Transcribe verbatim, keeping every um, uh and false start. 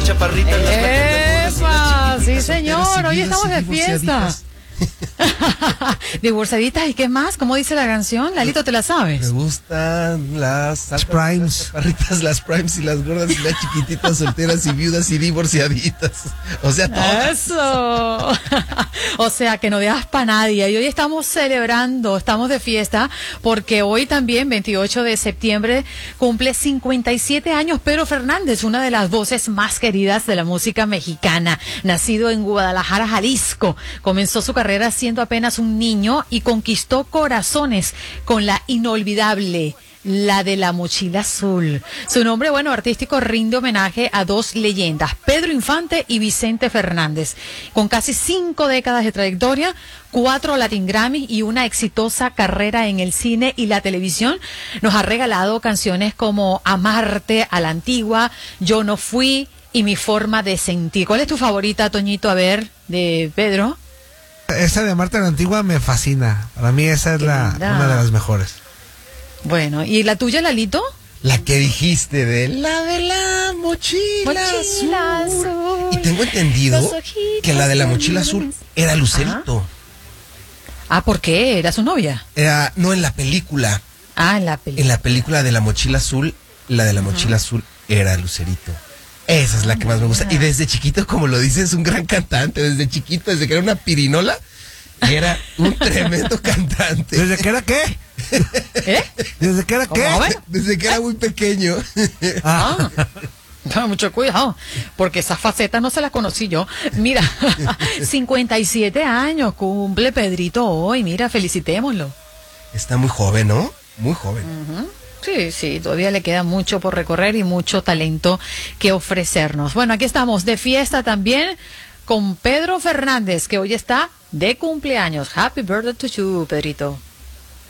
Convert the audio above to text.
chaparritas, las ¡Epa! Sí, señor, hoy estamos de fiesta. Divorciaditas, ¿y qué más? ¿Cómo dice la canción? Lalito, ¿te la sabes? Me gustan las, las primes, las chaparritas, las primes y las gordas y las chiquititas, solteras y viudas y divorciaditas. O sea, todas. Eso. O sea, que no dejas para nadie. Y hoy estamos celebrando, estamos de fiesta, porque hoy también, veintiocho de septiembre, cumple cincuenta y siete años Pedro Fernández, una de las voces más queridas de la música mexicana. Nacido en Guadalajara, Jalisco, comenzó su carrera siendo apenas un niño y conquistó corazones con la inolvidable La de la Mochila Azul. Su nombre, bueno, artístico rinde homenaje a dos leyendas, Pedro Infante y Vicente Fernández. Con casi cinco décadas de trayectoria, cuatro Latin Grammy y una exitosa carrera en el cine y la televisión, nos ha regalado canciones como Amarte a la Antigua, Yo no fui y Mi forma de sentir. ¿Cuál es tu favorita, Toñito, a ver, de Pedro? Esa de Amarte a la Antigua me fascina. Para mí esa es la, una de las mejores. Bueno, ¿y la tuya, Lalito? La que dijiste de la de la mochila, mochila azul. azul. Y tengo entendido que la de la mochila azul era Lucerito. Ah, ¿por qué? ¿Era su novia? Era, no, en la película. Ah, en la película. En la película de la mochila azul, la de la mochila uh-huh. azul era Lucerito. Esa es la que más me gusta. Y desde chiquito, como lo dices, es un gran cantante. Desde chiquito, desde que era una pirinola, era un tremendo cantante. ¿Desde que era qué? ¿Eh? ¿Desde que era qué? Desde que era muy pequeño. Ah. No, mucho cuidado, porque esa faceta no se la conocí yo. Mira, cincuenta y siete años cumple Pedrito hoy. Mira, felicitémoslo. Está muy joven, ¿no? Muy joven. Uh-huh. Sí, sí, todavía le queda mucho por recorrer y mucho talento que ofrecernos. Bueno, aquí estamos de fiesta también con Pedro Fernández, que hoy está de cumpleaños. Happy birthday to you, Pedrito.